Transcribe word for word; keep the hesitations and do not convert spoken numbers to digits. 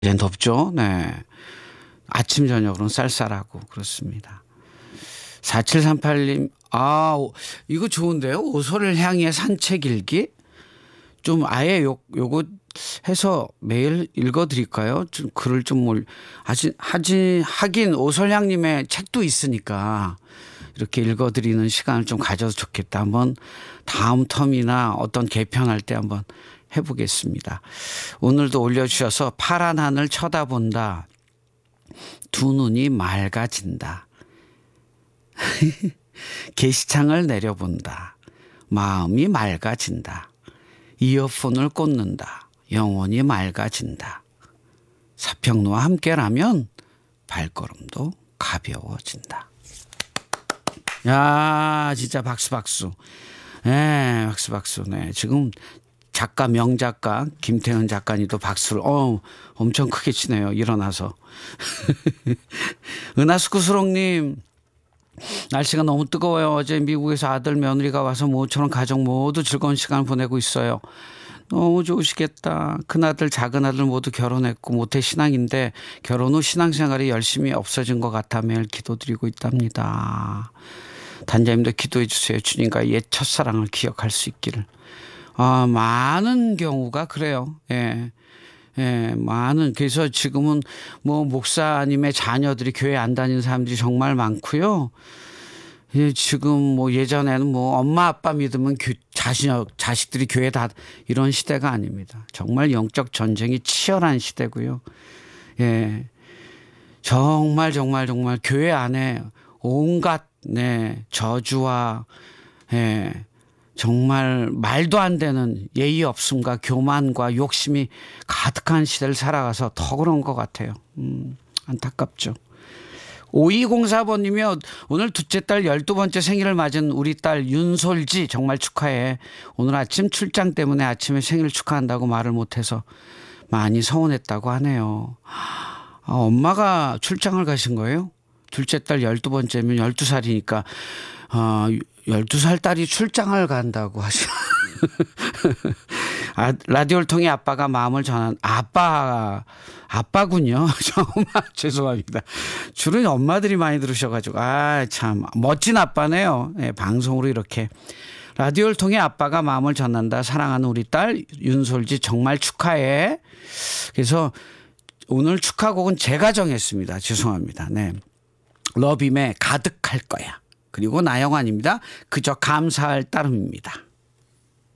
이젠 덥죠? 네. 아침, 저녁으로는 쌀쌀하고 그렇습니다. 사칠삼팔 님, 아, 이거 좋은데요? 오솔을 향해 산책 일기? 좀 아예 요, 요거 해서 매일 읽어 드릴까요? 좀 글을 좀 뭘, 하지, 하지, 하긴 오솔향님의 책도 있으니까 이렇게 읽어 드리는 시간을 좀 가져도 좋겠다. 한번 다음 텀이나 어떤 개편할 때 한번 해보겠습니다. 오늘도 올려주셔서 파란 하늘 쳐다본다. 두 눈이 맑아진다. 게시창을 내려본다. 마음이 맑아진다. 이어폰을 꽂는다. 영혼이 맑아진다. 사평로와 함께라면 발걸음도 가벼워진다. 야, 진짜 박수 박수. 네, 박수 박수. 네, 지금 작가 명작가 김태현 작가님도 박수를 어 엄청 크게 치네요. 일어나서. 은하수구수롱님, 날씨가 너무 뜨거워요. 어제 미국에서 아들 며느리가 와서 모처럼 가족 모두 즐거운 시간을 보내고 있어요. 너무 좋으시겠다. 큰아들 작은아들 모두 결혼했고 모태 신앙인데 결혼 후 신앙생활이 열심히 없어진 것 같아 매일 기도드리고 있답니다. 단장님도 기도해 주세요. 주님과 옛 첫사랑을 기억할 수 있기를. 아, 많은 경우가 그래요. 예. 예, 많은. 그래서 지금은 뭐 목사님의 자녀들이 교회 안 다니는 사람들이 정말 많고요. 예, 지금 뭐 예전에는 뭐 엄마 아빠 믿으면 교, 자식, 자식들이 교회 다 이런 시대가 아닙니다. 정말 영적 전쟁이 치열한 시대고요. 예. 정말 정말 정말 교회 안에 온갖 네, 저주와 예. 정말 말도 안 되는 예의 없음과 교만과 욕심이 가득한 시대를 살아가서 더 그런 것 같아요. 음, 안타깝죠. 오이공사 번님이 오늘 둘째 딸 열두 번째 생일을 맞은 우리 딸 윤솔지 정말 축하해. 오늘 아침 출장 때문에 아침에 생일 축하한다고 말을 못해서 많이 서운했다고 하네요. 아, 엄마가 출장을 가신 거예요? 둘째 딸 열두 번째면 열두 살이니까 어, 열두 살 딸이 출장을 간다고 하시. 아, 라디오를 통해 아빠가 마음을 전한 아빠 아빠군요. 정말 죄송합니다. 주로 엄마들이 많이 들으셔가지고 아, 참 멋진 아빠네요. 네, 방송으로 이렇게 라디오를 통해 아빠가 마음을 전한다. 사랑하는 우리 딸 윤솔지 정말 축하해. 그래서 오늘 축하곡은 제가 정했습니다. 죄송합니다. 네, 러빔의 가득할 거야. 그리고 나영환입니다. 그저 감사할 따름입니다.